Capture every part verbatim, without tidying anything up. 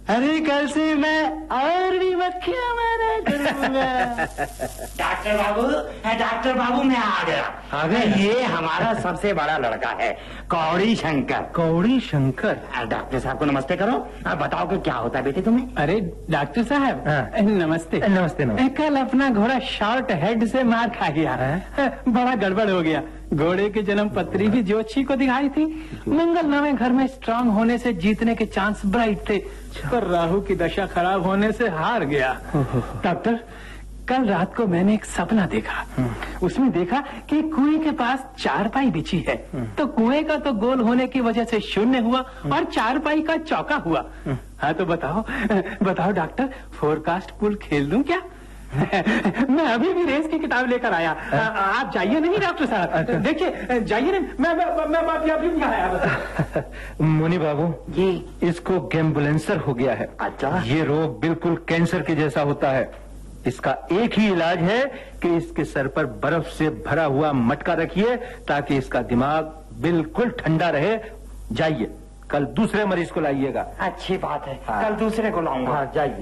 अरे कल से मैं और भी मक्खियाँ मारा करूंगा। डॉक्टर बाबू, डॉक्टर बाबू मैं आ गया। आ गए? ये हमारा सबसे बड़ा लड़का है, कौड़ी शंकर। कौड़ी शंकर? डॉक्टर साहब को नमस्ते करो। बताओ कि क्या होता है बेटे तुम्हें? अरे डॉक्टर साहब नमस्ते। नमस्ते नमस्ते। कल अपना घोड़ा शॉर्ट हेड से मार खा गया है, बड़ा गड़बड़ हो गया। घोड़े की जन्म पत्री भी जोशी को दिखाई थी। मंगल नामे घर में स्ट्रांग होने से जीतने के चांस ब्राइट थे, पर राहु की दशा खराब होने से हार गया। डॉक्टर, कल रात को मैंने एक सपना देखा। उसमें देखा कि कुएं के पास चारपाई बिछी है, तो कुएं का तो गोल होने की वजह से शून्य हुआ और चारपाई का चौका हुआ। हाँ तो बताओ बताओ डॉक्टर, फोरकास्ट पुल खेल दूं क्या? मैं अभी भी रेस की किताब लेकर आया। आ, आप जाइए नहीं डॉक्टर साहब, देखिए जाइए नहीं, मैं मैं मैं अभी अभी आया। मुनि बाबू जी, इसको गैम्बुलेंसर हो गया है। अच्छा। ये रोग बिल्कुल कैंसर के जैसा होता है। इसका एक ही इलाज है कि इसके सर पर बर्फ से भरा हुआ मटका रखिए ताकि इसका दिमाग बिल्कुल ठंडा रहे। जाइए, कल दूसरे मरीज को लाइएगा। अच्छी बात है। हाँ। कल दूसरे को लाऊंगा। हाँ जाइए।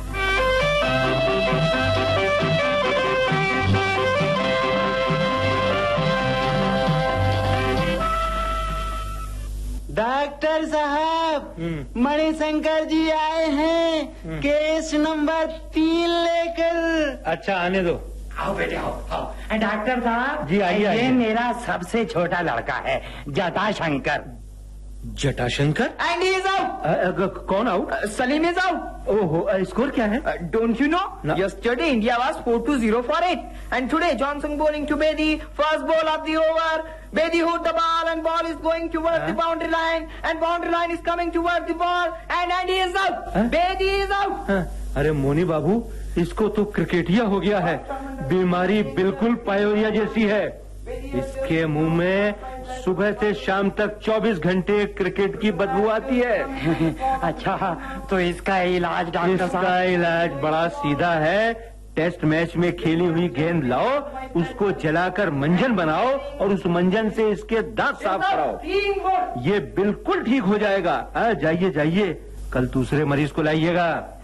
डॉक्टर साहब, मणिशंकर जी आए हैं केस नंबर तीन लेकर। अच्छा आने दो। आओ बेटे आओ आओ। डॉक्टर साहब जी, आइए, ये आइए। मेरा सबसे छोटा लड़का है, Jatashankar. Jatashankar? And he is out. कौन आउट? Salim is out. ओहो, स्कोर क्या है? Don't you know? No. Yesterday India was four to zero for it, and today Johnson bowling to Bedi, first ball of the over. Bedi hit the ball and ball is going towards Huh? the boundary line, and boundary line is coming towards the ball, and and he is out. Huh? Bedi is out. हाँ, अरे मोनी बाबू, इसको तो क्रिकेटिया हो गया है। बीमारी बिल्कुल pyorrhoea जैसी है। इसके मुंह में सुबह से शाम तक चौबीस घंटे क्रिकेट की बदबू आती है। अच्छा, तो इसका इलाज डॉक्टर इसका साहब? इलाज बड़ा सीधा है। टेस्ट मैच में खेली हुई गेंद लाओ, उसको जलाकर मंजन बनाओ और उस मंजन से इसके दांत साफ कराओ। ये बिल्कुल ठीक हो जाएगा। हाँ, जाइए जाइए, कल दूसरे मरीज को लाइएगा।